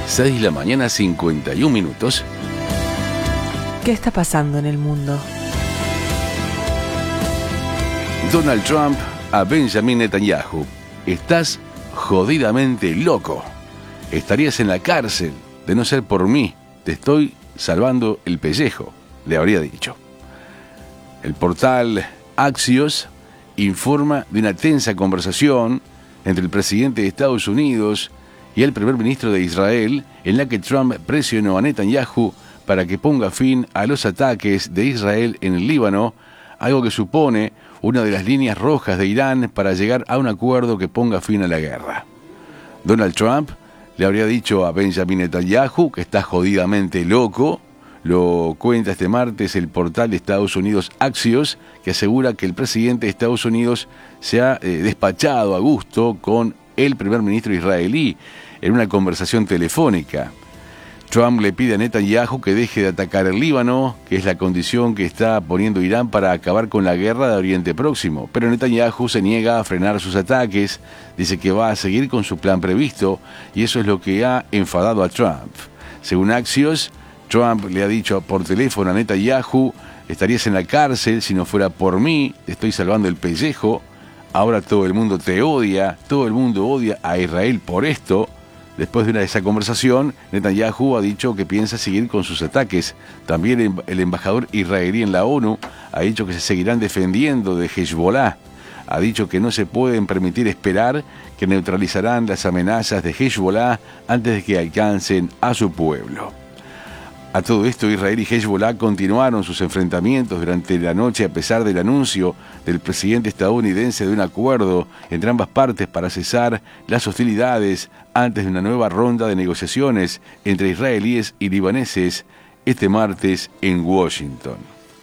6 de la mañana, 51 minutos. ¿Qué está pasando en el mundo? Donald Trump a Benjamin Netanyahu. Estás jodidamente loco. Estarías en la cárcel de no ser por mí. Te estoy salvando el pellejo, le habría dicho. El portal Axios informa de una tensa conversación entre el presidente de Estados Unidos y el primer ministro de Israel, en la que Trump presionó a Netanyahu para que ponga fin a los ataques de Israel en el Líbano, algo que supone una de las líneas rojas de Irán para llegar a un acuerdo que ponga fin a la guerra. Donald Trump le habría dicho a Benjamin Netanyahu que está jodidamente loco. Lo cuenta este martes el portal de Estados Unidos Axios, que asegura que el presidente de Estados Unidos se ha despachado a gusto con el primer ministro israelí en una conversación telefónica. Trump le pide a Netanyahu que deje de atacar el Líbano, que es la condición que está poniendo Irán para acabar con la guerra de Oriente Próximo. Pero Netanyahu se niega a frenar sus ataques, dice que va a seguir con su plan previsto, y eso es lo que ha enfadado a Trump. Según Axios, Trump le ha dicho por teléfono a Netanyahu: estarías en la cárcel si no fuera por mí, te estoy salvando el pellejo, ahora todo el mundo te odia, todo el mundo odia a Israel por esto. Después de esa conversación, Netanyahu ha dicho que piensa seguir con sus ataques. También el embajador israelí en la ONU ha dicho que se seguirán defendiendo de Hezbollah. Ha dicho que no se pueden permitir esperar, que neutralizarán las amenazas de Hezbollah antes de que alcancen a su pueblo. A todo esto, Israel y Hezbollah continuaron sus enfrentamientos durante la noche a pesar del anuncio del presidente estadounidense de un acuerdo entre ambas partes para cesar las hostilidades antes de una nueva ronda de negociaciones entre israelíes y libaneses este martes en Washington.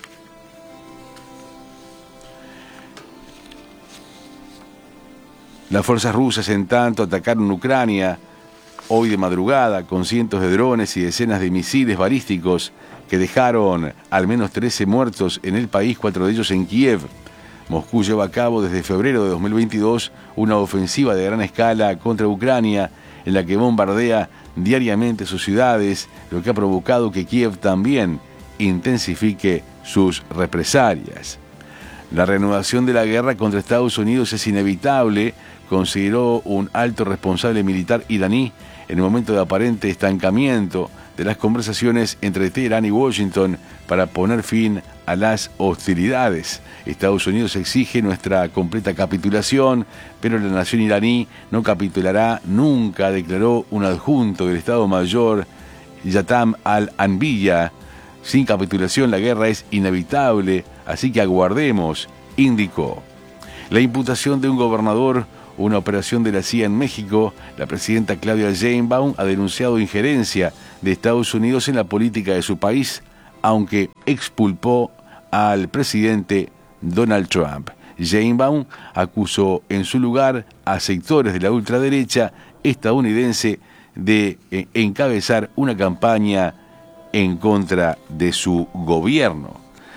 Las fuerzas rusas, en tanto, atacaron Ucrania hoy de madrugada con cientos de drones y decenas de misiles balísticos que dejaron al menos 13 muertos en el país, 4 de ellos en Kiev. Moscú lleva a cabo desde febrero de 2022 una ofensiva de gran escala contra Ucrania en la que bombardea diariamente sus ciudades, lo que ha provocado que Kiev también intensifique sus represalias. La reanudación de la guerra contra Estados Unidos es inevitable, consideró un alto responsable militar iraní en un momento de aparente estancamiento de las conversaciones entre Teherán y Washington para poner fin a las hostilidades. Estados Unidos exige nuestra completa capitulación, pero la nación iraní no capitulará nunca, declaró un adjunto del Estado Mayor, Yatam al-Anbiya. Sin capitulación la guerra es inevitable, así que aguardemos, indicó. La imputación de un gobernador, una operación de la CIA en México. La presidenta Claudia Sheinbaum ha denunciado injerencia de Estados Unidos en la política de su país, aunque expulpó al presidente Donald Trump. Sheinbaum acusó en su lugar a sectores de la ultraderecha estadounidense de encabezar una campaña en contra de su gobierno.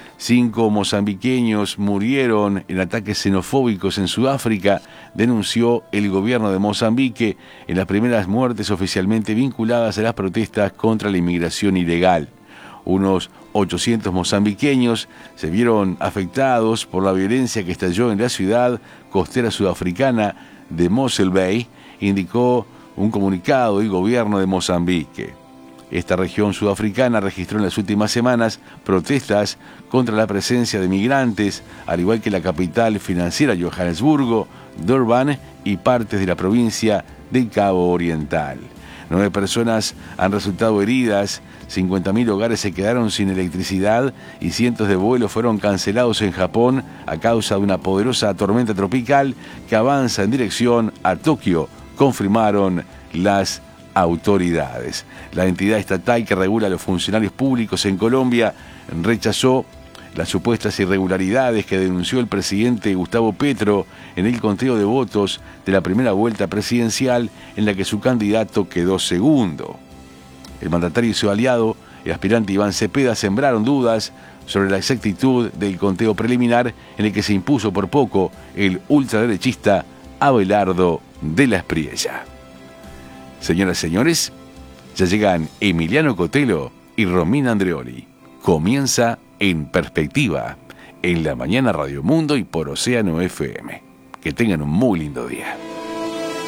5 mozambiqueños murieron en ataques xenofóbicos en Sudáfrica, denunció el gobierno de Mozambique, en las primeras muertes oficialmente vinculadas a las protestas contra la inmigración ilegal. Unos 800 mozambiqueños se vieron afectados por la violencia que estalló en la ciudad costera sudafricana de Mossel Bay, indicó un comunicado del gobierno de Mozambique. Esta región sudafricana registró en las últimas semanas protestas contra la presencia de migrantes, al igual que la capital financiera Johannesburgo, Durban y partes de la provincia del Cabo Oriental. 9 personas han resultado heridas, 50.000 hogares se quedaron sin electricidad y cientos de vuelos fueron cancelados en Japón a causa de una poderosa tormenta tropical que avanza en dirección a Tokio, confirmaron las autoridades. La entidad estatal que regula a los funcionarios públicos en Colombia rechazó las supuestas irregularidades que denunció el presidente Gustavo Petro en el conteo de votos de la primera vuelta presidencial en la que su candidato quedó segundo. El mandatario y su aliado, el aspirante Iván Cepeda, sembraron dudas sobre la exactitud del conteo preliminar en el que se impuso por poco el ultraderechista Abelardo de la Espriella. Señoras y señores, Ya llegan Emiliano Cotelo y Romina Andreoli. Comienza En Perspectiva, en la mañana Radio Mundo y por Océano FM. Que tengan un muy lindo día.